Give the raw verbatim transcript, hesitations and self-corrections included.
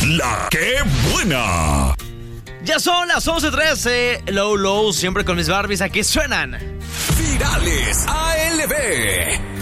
La que buena. Ya son las once trece. Low Low, siempre con mis Barbies. Aquí suenan Virales A L B.